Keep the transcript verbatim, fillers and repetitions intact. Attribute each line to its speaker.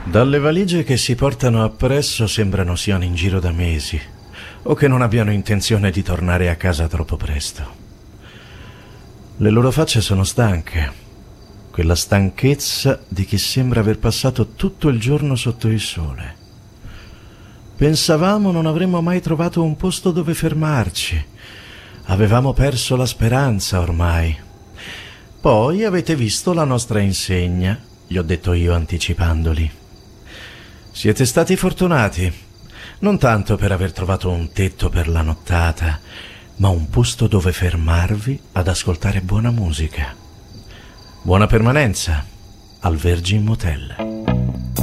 Speaker 1: Dalle valigie che si portano appresso sembrano siano in giro da mesi o che non abbiano intenzione di tornare a casa troppo presto. Le loro facce sono stanche, quella stanchezza di chi sembra aver passato tutto il giorno sotto il sole. Pensavamo non avremmo mai trovato un posto dove fermarci. Avevamo perso la speranza ormai. Poi avete visto la nostra insegna, gli ho detto io anticipandoli. Siete stati fortunati, non tanto per aver trovato un tetto per la nottata, ma un posto dove fermarvi ad ascoltare buona musica. Buona permanenza al Virgin Motel.